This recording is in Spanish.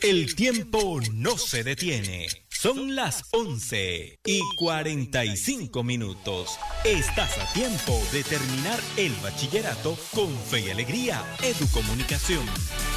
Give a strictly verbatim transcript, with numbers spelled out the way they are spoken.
El tiempo no se detiene. Son las once y cuarenta y cinco minutos. Estás a tiempo de terminar el bachillerato con Fe y Alegría Educomunicación.